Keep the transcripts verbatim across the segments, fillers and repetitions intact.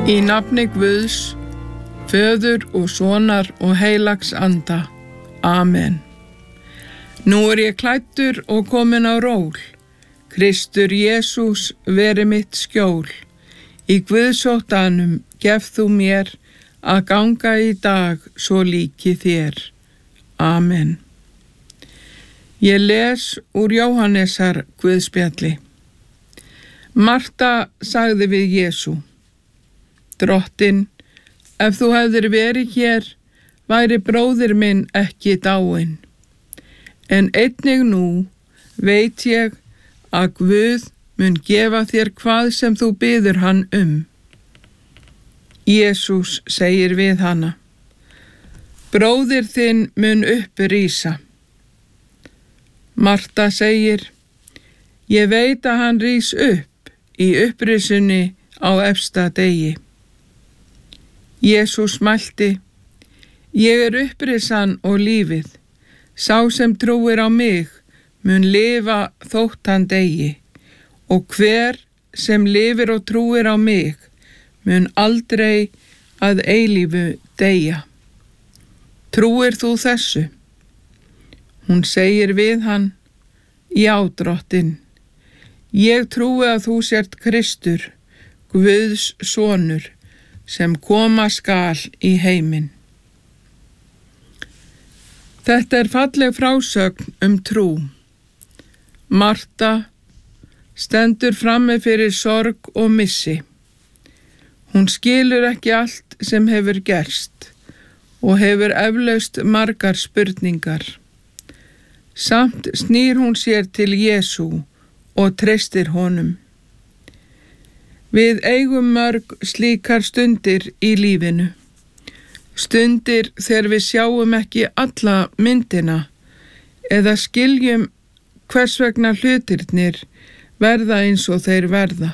Í nafni Guðs, Föður og Sonar og heilags anda. Amen. Nú er ég klæddur og komin á ról. Kristur Jesús veri mitt skjól. Í Guðsóttanum gef þú mér að ganga í dag svo líki þér. Amen. Ég les úr Jóhannesar Guðspjalli. Marta sagði við Jesú: Drottinn, ef þú hefðir verið hér, væri bróðir minn ekki dáinn. En einnig nú veit ég að Guð mun gefa þér hvað sem þú biður hann um. Jesús segir við hana: Bróðir þinn mun upprísa. Marta segir: Ég veit að hann rís upp í upprisunni á efsta degi. Jesús mælti: Ég er upprisan og lífið. Sá sem trúir á mig mun lifa þótt hann deyi, og hver sem lifir og trúir á mig mun aldrei að eilífu deyja. Trúir þú þessu? Hún segir við hann: Já, Drottinn. Ég trúi að þú sért Kristur, Guðs sonur, sem koma skal í heiminn. Þetta er falleg frásögn um trú. Marta stendur frammi fyrir sorg og missi. Hún skilur ekki allt sem hefur gerst og hefur eflaust margar spurningar. Samt snýr hún sér til Jesú og treystir honum. Við eigum mörg slíkar stundir í lífinu. Stundir þegar við sjáum ekki alla myndina eða skiljum hvers vegna hlutirnir verða eins og þeir verða.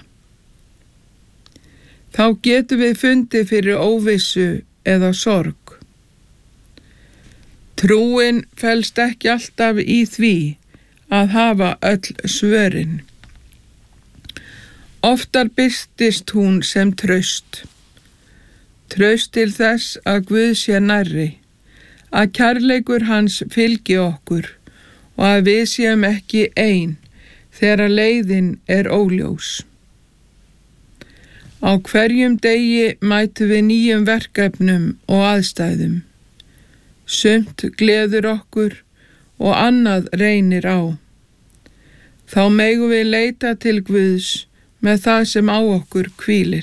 Þá getum við fundið fyrir óvissu eða sorg. Trúin felst ekki alltaf í því að hafa öll svörin. Oftar birtist hún sem traust. Traust til þess að Guð sé nærri, að kærleikur hans fylgi okkur og að við séum ekki ein þegar leiðin er óljós. Á hverjum degi mætum við nýjum verkefnum og aðstæðum. Sumt gleður okkur og annað reynir á. Þá megum við leita til Guðs með það sem á okkur hvílir.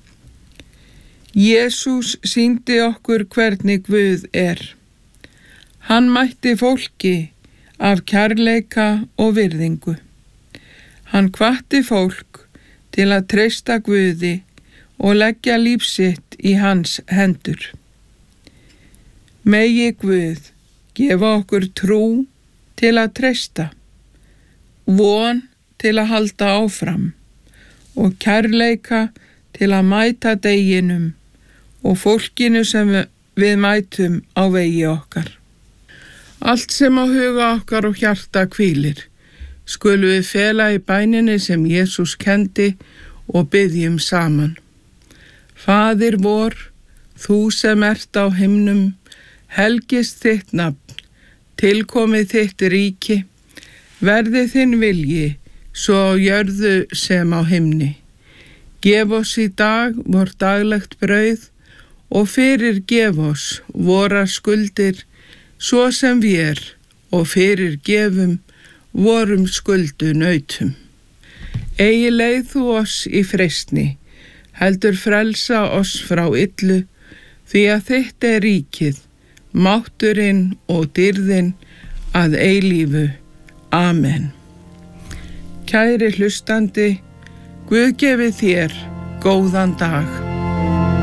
Jesús sýndi okkur hvernig Guð er. Hann mætti fólki af kærleika og virðingu. Hann hvatti fólk til að treysta Guði og leggja líf sitt í hans hendur. Megi Guð gefa okkur trú til að treysta, von til að halda áfram og kærleika til að mæta deginum og fólkinu sem við mætum á vegi okkar. Allt sem á huga okkar og hjarta hvílir, skulum við fela í bæninni sem Jesús kendi og biðjum saman. Faðir vor, þú sem ert á himnum, helgist þitt nafn, tilkomið þitt ríki, verði þinn vilji, svo á jörðu sem á himni. Gef oss í dag vor daglegt brauð og fyrirgef oss vorar skuldir, svo sem vér og fyrirgefum vorum skuldunautum. Eigi leið þú oss í freistni, heldur frelsa oss frá illu, því að þitt er ríkið, mátturinn og dýrðin að eilífu. Amen. Kæri hlustandi, Guð gefi þér góðan dag.